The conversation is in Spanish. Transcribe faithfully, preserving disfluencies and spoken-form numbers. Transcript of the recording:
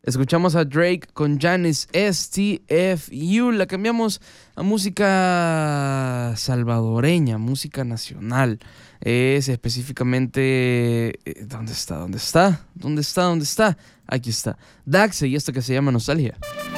Escuchamos a Drake con Janis S T F U. La cambiamos a música salvadoreña, música nacional. Es específicamente... eh, ¿Dónde está? ¿Dónde está? ¿Dónde está? ¿Dónde está? Aquí está. Daxe y esto que se llama Nostalgia.